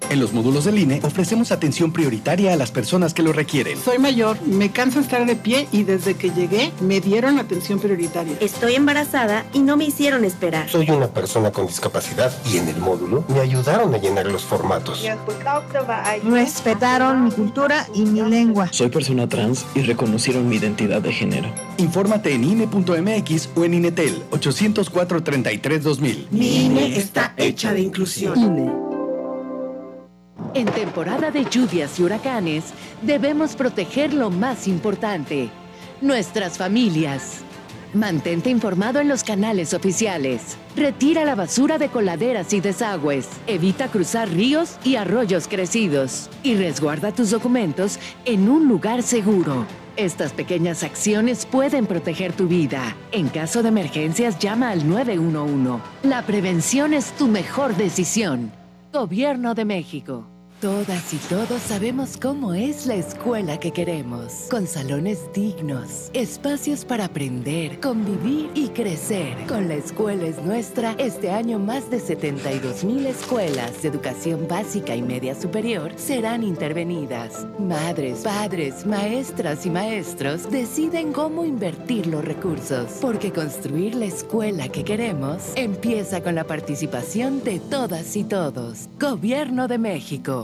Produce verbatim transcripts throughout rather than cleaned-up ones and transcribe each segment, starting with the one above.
En los módulos del I N E ofrecemos atención prioritaria a las personas que lo requieren. Soy mayor, me cansa estar de pie y desde que llegué me dieron atención prioritaria. Estoy embarazada y no me hicieron esperar. Soy una persona con discapacidad y en el módulo me ayudaron a llenar los formatos. Respetaron mi cultura y mi lengua. Soy persona trans y reconocieron mi identidad de género. Infórmate en I N E punto M X o en INETEL ochocientos cuatro, treinta y tres, dos mil. Mi I N E está hecha de inclusión. I N E. En temporada de lluvias y huracanes, debemos proteger lo más importante, nuestras familias. Mantente informado en los canales oficiales. Retira la basura de coladeras y desagües. Evita cruzar ríos y arroyos crecidos. Y resguarda tus documentos en un lugar seguro. Estas pequeñas acciones pueden proteger tu vida. En caso de emergencias, llama al nueve uno uno. La prevención es tu mejor decisión. Gobierno de México. Todas y todos sabemos cómo es la escuela que queremos, con salones dignos, espacios para aprender, convivir y crecer. Con La Escuela es Nuestra, este año más de setenta y dos mil escuelas de educación básica y media superior serán intervenidas. Madres, padres, maestras y maestros deciden cómo invertir los recursos, porque construir la escuela que queremos empieza con la participación de todas y todos. Gobierno de México.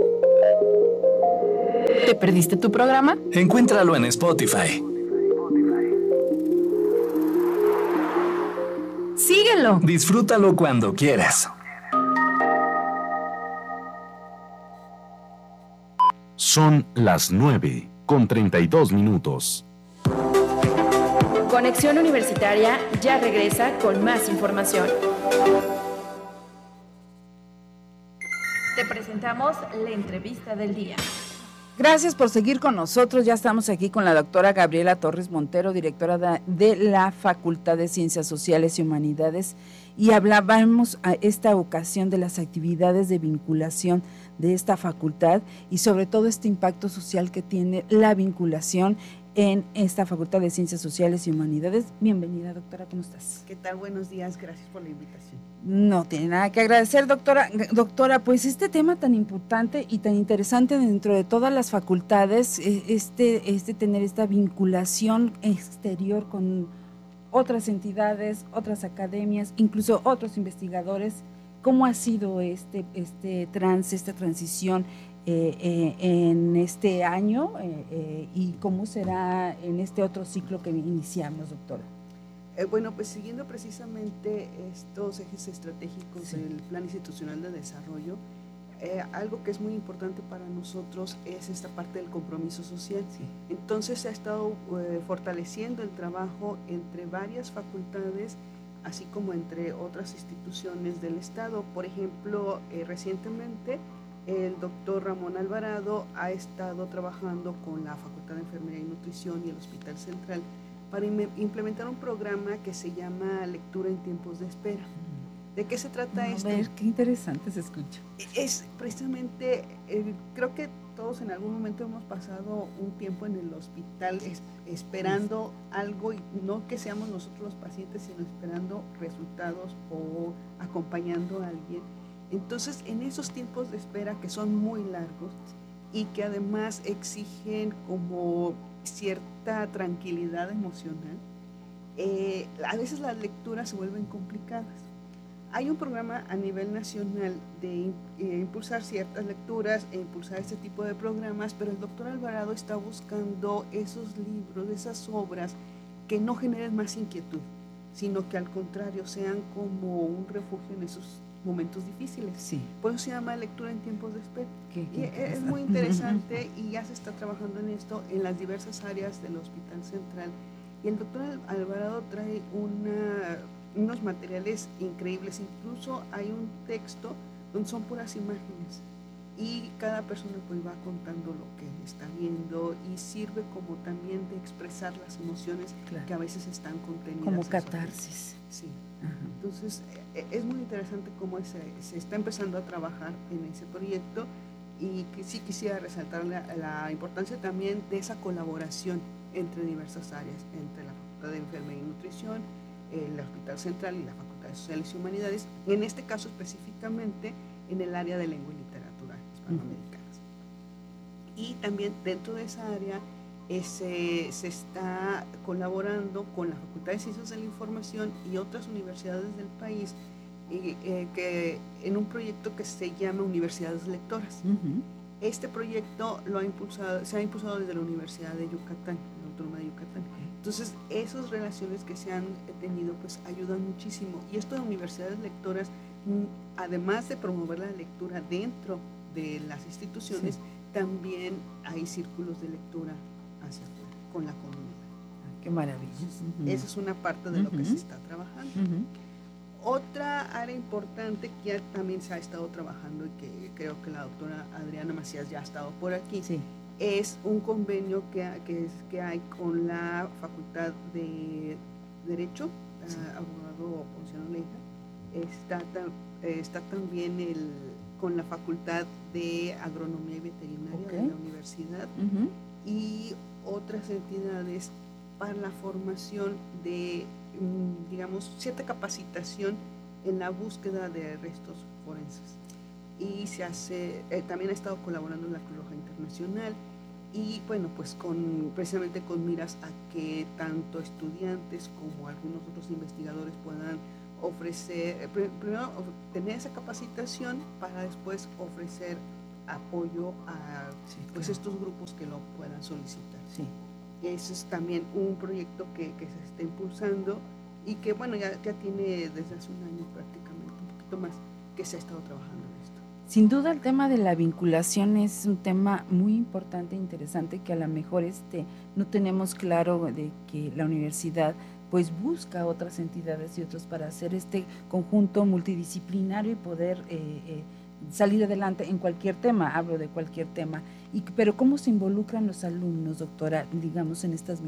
¿Te perdiste tu programa? Encuéntralo en Spotify. Síguelo. Disfrútalo cuando quieras. Son las nueve con treinta y dos minutos. Conexión Universitaria ya regresa con más información. Te presentamos la entrevista del día. Gracias por seguir con nosotros. Ya estamos aquí con la doctora Gabriela Torres Montero, directora de la Facultad de Ciencias Sociales y Humanidades, y hablábamos a esta ocasión de las actividades de vinculación de esta facultad y sobre todo este impacto social que tiene la vinculación en esta Facultad de Ciencias Sociales y Humanidades. Bienvenida, doctora, ¿cómo estás? ¿Qué tal? Buenos días, gracias por la invitación. No tiene nada que agradecer, doctora. Doctora, pues este tema tan importante y tan interesante dentro de todas las facultades, este, este tener esta vinculación exterior con otras entidades, otras academias, incluso otros investigadores, ¿cómo ha sido este, este trans, esta transición eh, eh, en este año eh, eh, y cómo será en este otro ciclo que iniciamos, doctora? Eh, bueno, pues siguiendo precisamente estos ejes estratégicos sí. del Plan Institucional de Desarrollo, eh, algo que es muy importante para nosotros es esta parte del compromiso social. Sí. Entonces se ha estado eh, fortaleciendo el trabajo entre varias facultades, así como entre otras instituciones del Estado. Por ejemplo, eh, recientemente el doctor Ramón Alvarado ha estado trabajando con la Facultad de Enfermería y Nutrición y el Hospital Central para implementar un programa que se llama Lectura en Tiempos de Espera. ¿De qué se trata esto? A ver, qué interesante se escucha. Es precisamente, eh, creo que todos en algún momento hemos pasado un tiempo en el hospital es, esperando sí. algo, y no que seamos nosotros los pacientes, sino esperando resultados o acompañando a alguien. Entonces, en esos tiempos de espera que son muy largos y que además exigen como cierta tranquilidad emocional, eh, a veces las lecturas se vuelven complicadas. Hay un programa a nivel nacional de eh, impulsar ciertas lecturas e impulsar este tipo de programas, pero el doctor Alvarado está buscando esos libros, esas obras que no generen más inquietud, sino que al contrario sean como un refugio en esos momentos difíciles. Sí. Por eso se llama Lectura en Tiempos de Espera. Qué, qué y es muy interesante y ya se está trabajando en esto en las diversas áreas del Hospital Central. Y el doctor Alvarado trae una, unos materiales increíbles, incluso hay un texto donde son puras imágenes y cada persona pues va contando lo que está viendo y sirve como también de expresar las emociones claro. que a veces están contenidas. Como catarsis. Sí. Ajá. Entonces es muy interesante cómo se, se está empezando a trabajar en ese proyecto y que sí quisiera resaltar la, la importancia también de esa colaboración entre diversas áreas, entre la Facultad de Enfermería y Nutrición, el Hospital Central y la Facultad de Sociales y Humanidades, en este caso específicamente en el área de lengua y literatura. hispanoamericanas. Y también dentro de esa área eh, se, se está colaborando con la Facultad de Ciencias de la Información y otras universidades del país y, eh, que, en un proyecto que se llama Universidades Lectoras. Uh-huh. Este proyecto lo ha impulsado, se ha impulsado desde la Universidad de Yucatán, la Autónoma de Yucatán. Entonces, esas relaciones que se han tenido, pues ayudan muchísimo. Y esto de universidades lectoras, además de promover la lectura dentro de las instituciones, sí, también hay círculos de lectura hacia afuera, con la comunidad. Qué maravilla. Uh-huh. Esa es una parte de uh-huh. lo que se está trabajando. Uh-huh. Otra área importante que también se ha estado trabajando y que creo que la doctora Adriana Macías ya ha estado por aquí, sí, es un convenio que, que, que hay con la Facultad de Derecho, sí, uh, abogado Ponciano Leija. Está, eh, está también el, con la Facultad de Agronomía y Veterinaria, okay, de la universidad, uh-huh, y otras entidades para la formación de, digamos, cierta capacitación en la búsqueda de restos forenses. Y se hace, eh, también ha estado colaborando en la Cruz Roja Internacional y bueno, pues con, precisamente con miras a que tanto estudiantes como algunos otros investigadores puedan ofrecer, primero tener esa capacitación para después ofrecer apoyo a sí, pues, claro, estos grupos que lo puedan solicitar. Sí. Ese es también un proyecto que, que se está impulsando y que bueno, ya, ya tiene desde hace un año prácticamente, un poquito más, que se ha estado trabajando en esto. Sin duda el tema de la vinculación es un tema muy importante e interesante que a lo mejor este, no tenemos claro de que la universidad pues busca otras entidades y otros para hacer este conjunto multidisciplinario y poder eh, eh, salir adelante en cualquier tema, hablo de cualquier tema, y, pero ¿cómo se involucran los alumnos, doctora, digamos, en estas